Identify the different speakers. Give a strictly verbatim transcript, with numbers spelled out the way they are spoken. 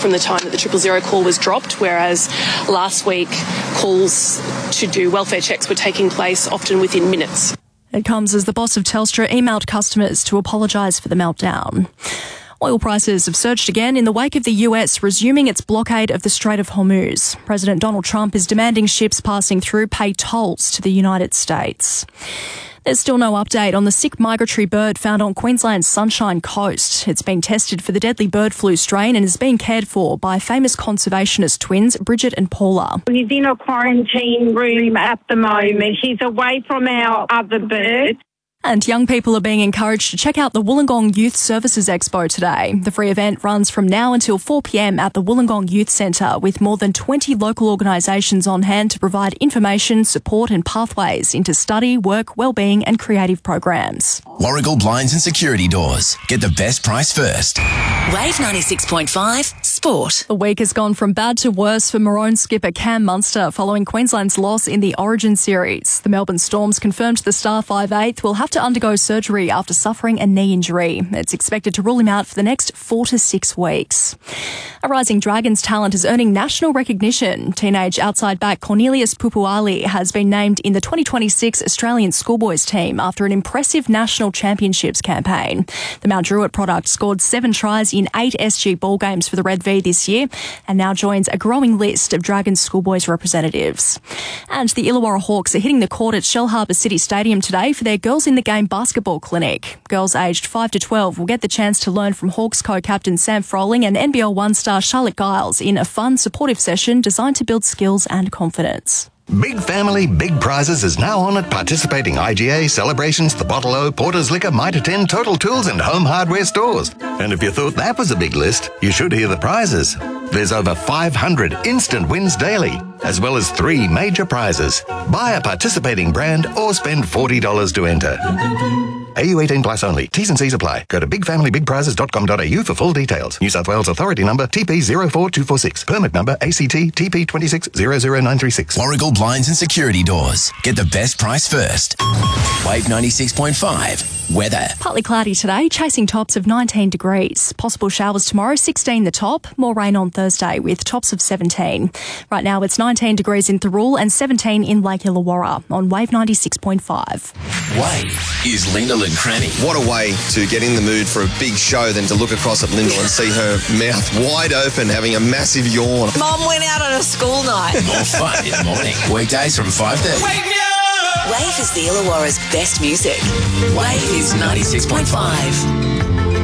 Speaker 1: from the time that the triple zero call was dropped, whereas last week calls to do welfare checks were taking place often within minutes.
Speaker 2: It comes as the boss of Telstra emailed customers to apologise for the meltdown. Oil prices have surged again in the wake of the U S resuming its blockade of the Strait of Hormuz. President Donald Trump is demanding ships passing through pay tolls to the United States. There's still no update on the sick migratory bird found on Queensland's Sunshine Coast. It's been tested for the deadly bird flu strain and is being cared for by famous conservationist twins Bridget and Paula.
Speaker 3: He's in a quarantine room at the moment. He's away from our other birds.
Speaker 2: And young people are being encouraged to check out the Wollongong Youth Services Expo today. The free event runs from now until four p.m. at the Wollongong Youth Centre, with more than twenty local organisations on hand to provide information, support and pathways into study, work, wellbeing and creative programs.
Speaker 4: Warragul Blinds and Security Doors. Get the best price first.
Speaker 5: Wave ninety-six point five Sport.
Speaker 2: The week has gone from bad to worse for Maroon skipper Cam Munster following Queensland's loss in the Origin Series. The Melbourne Storms confirmed the star five eighth will have to undergo surgery after suffering a knee injury. It's expected to rule him out for the next four to six weeks. A rising Dragons talent is earning national recognition. Teenage outside back Cornelius Pupuali has been named in the twenty twenty-six Australian Schoolboys team after an impressive national championships campaign. The Mount Druitt product scored seven tries in eight S G ball games for the Red V this year and now joins a growing list of Dragons Schoolboys representatives. And the Illawarra Hawks are hitting the court at Shellharbour City Stadium today for their Girls in the Game basketball clinic. Girls aged five to twelve will get the chance to learn from Hawks co-captain Sam Froling and N B L one star Charlotte Giles in a fun, supportive session designed to build skills and confidence.
Speaker 6: Big Family, Big Prizes is now on at participating I G A, Celebrations, The Bottle O, Porter's Liquor, Mitre ten, Total Tools and Home Hardware stores. And if you thought that was a big list, you should hear the prizes. There's over five hundred instant wins daily, as well as three major prizes. Buy a participating brand or spend forty dollars to enter. A U eighteen plus only. T's and C's apply. Go to big family big prizes dot com dot a u for full details. New South Wales Authority number T P zero four two four six. Permit number A C T T P two six zero zero nine three six.
Speaker 4: Warragul Blinds and Security Doors. Get the best price first. Wave ninety-six point five. Weather.
Speaker 2: Partly cloudy today, chasing tops of nineteen degrees. Possible showers tomorrow, sixteen the top. More rain on Thursday with tops of seventeen. Right now it's nineteen degrees in Thirroul and seventeen in Lake Illawarra on Wave ninety-six point five.
Speaker 4: Wave is Lyndall and Cranny.
Speaker 7: What a way to get in the mood for a big show than to look across at Lyndall and see her mouth wide open, having a massive yawn.
Speaker 5: Mum went out on a school night.
Speaker 4: More fun in the morning. Weekdays from five thirty.
Speaker 5: Wake me up! Wave is the Illawarra's best music. Wave is ninety-six point five.